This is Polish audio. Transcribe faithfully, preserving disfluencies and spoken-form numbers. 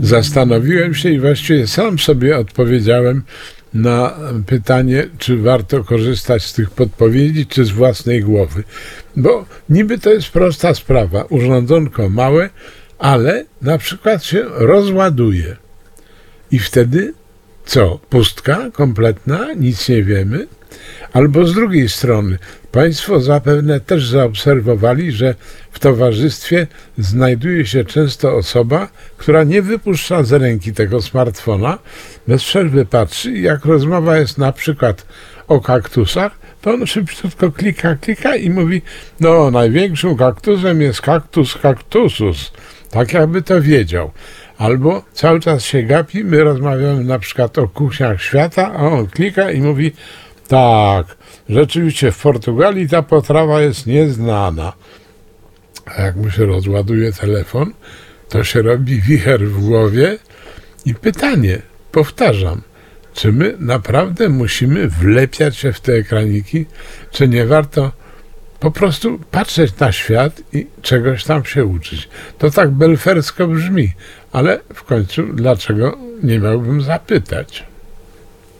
Zastanowiłem się i właściwie sam sobie odpowiedziałem na pytanie, czy warto korzystać z tych podpowiedzi, czy z własnej głowy. Bo niby to jest prosta sprawa, urządzonko małe, ale na przykład się rozładuje. I wtedy co? Pustka kompletna, nic nie wiemy? Albo z drugiej strony, Państwo zapewne też zaobserwowali, że w towarzystwie znajduje się często osoba, która nie wypuszcza z ręki tego smartfona, bez przerwy patrzy i jak rozmowa jest na przykład o kaktusach, to on szybciutko klika, klika i mówi, no największym kaktusem jest kaktus kaktusus, tak jakby to wiedział. Albo cały czas się gapi, my rozmawiamy na przykład o kuchniach świata, a on klika i mówi, tak, rzeczywiście w Portugalii ta potrawa jest nieznana. A jak mu się rozładuje telefon, to się robi wicher w głowie i pytanie, powtarzam, czy my naprawdę musimy wlepiać się w te ekraniki, czy nie warto po prostu patrzeć na świat i czegoś tam się uczyć. To tak belfersko brzmi, ale w końcu dlaczego nie miałbym zapytać?